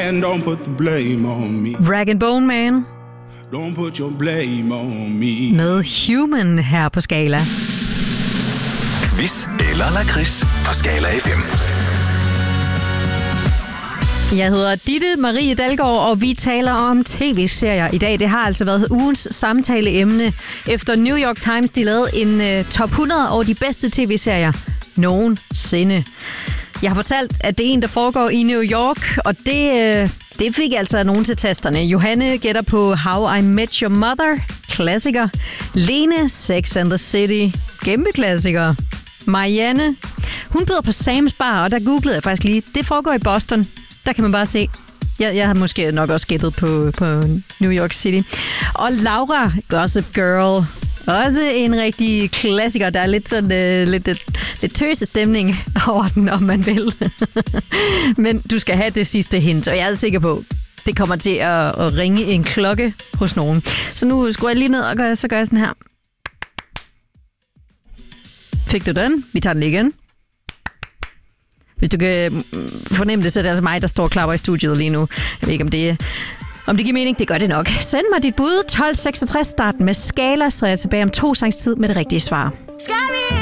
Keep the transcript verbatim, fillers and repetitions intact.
man, don't put the blame on me. Rag and Bone Man. Don't put your blame on me. Med Human her på Skala. Quiz eller lakrids på Skala F M. Jeg hedder Ditte Marie Dalgaard, og vi taler om tv-serier i dag. Det har altså været ugens samtaleemne. Efter New York Times, de lavede en uh, top hundrede over de bedste tv-serier nogensinde. Jeg har fortalt, at det er en, der foregår i New York, og det, uh, det fik altså nogen til tasterne. Johanne gætter på How I Met Your Mother, klassiker. Lene, Sex and the City, kæmpe klassiker. Marianne, hun byder på Sam's Bar, og der googlede jeg faktisk lige. Det foregår i Boston. Der kan man bare se. Jeg, jeg har måske nok også gættet på, på New York City. Og Laura, Gossip Girl. Også en rigtig klassiker. Der er lidt sådan uh, lidt, lidt, lidt tøse stemning over den, om man vil. Men du skal have det sidste hint, og jeg er sikker på, det kommer til at, at ringe en klokke hos nogen. Så nu skruer jeg lige ned, og gør, så gør jeg sådan her. Fik du den? Vi tager den lige igen. Hvis du kan fornemme det, så er det altså mig, der står og klapper i studiet lige nu. Jeg ved ikke, om det, om det giver mening. Det gør det nok. Send mig dit bud. tolv seksogtres starten med Skala, så er jeg tilbage om to sangs tid med det rigtige svar. Skal vi